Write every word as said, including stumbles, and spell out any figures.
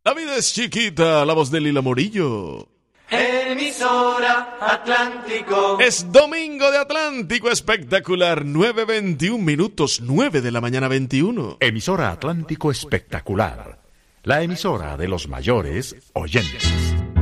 La vida es chiquita, la voz de Lila Morillo. Emisora Atlántico. Es domingo de Atlántico Espectacular, nueve veintiún minutos, nueve de la mañana veintiuno. Emisora Atlántico Espectacular, la emisora de los mayores oyentes.